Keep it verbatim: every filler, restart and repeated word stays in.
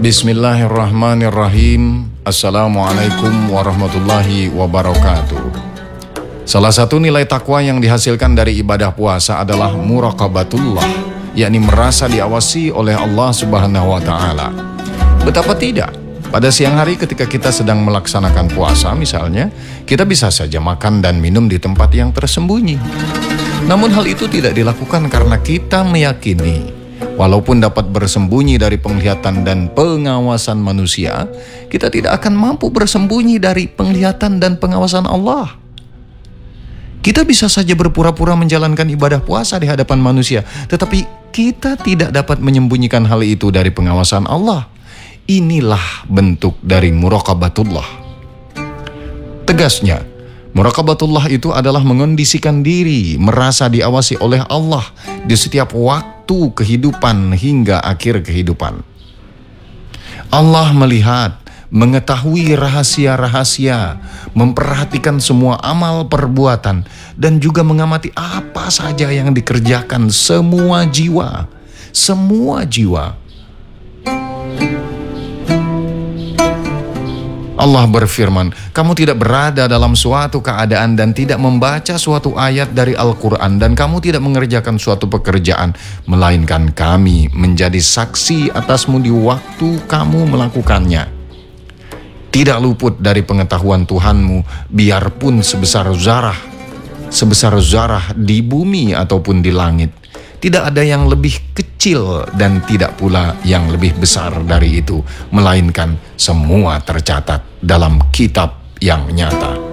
Bismillahirrahmanirrahim. Assalamualaikum warahmatullahi wabarakatuh. Salah satu nilai takwa yang dihasilkan dari ibadah puasa adalah muraqabatullah, yakni merasa diawasi oleh Allah Subhanahu wa Ta'ala. Betapa tidak, pada siang hari ketika kita sedang melaksanakan puasa misalnya, kita bisa saja makan dan minum di tempat yang tersembunyi. Namun hal itu tidak dilakukan karena kita meyakini walaupun dapat bersembunyi dari penglihatan dan pengawasan manusia, kita tidak akan mampu bersembunyi dari penglihatan dan pengawasan Allah. Kita bisa saja berpura-pura menjalankan ibadah puasa di hadapan manusia, tetapi kita tidak dapat menyembunyikan hal itu dari pengawasan Allah. Inilah bentuk dari muraqabatullah. Tegasnya, muraqabatullah itu adalah mengondisikan diri, merasa diawasi oleh Allah di setiap waktu kehidupan hingga akhir kehidupan. Allah melihat, mengetahui rahasia-rahasia, memperhatikan semua amal perbuatan, dan juga mengamati apa saja yang dikerjakan semua jiwa, semua jiwa. Allah berfirman, kamu tidak berada dalam suatu keadaan dan tidak membaca suatu ayat dari Al-Quran, dan kamu tidak mengerjakan suatu pekerjaan, melainkan kami menjadi saksi atasmu di waktu kamu melakukannya. Tidak luput dari pengetahuan Tuhanmu, biarpun sebesar zarah, sebesar zarah di bumi ataupun di langit. Tidak ada yang lebih kecil dan tidak pula yang lebih besar dari itu, melainkan semua tercatat dalam kitab yang nyata.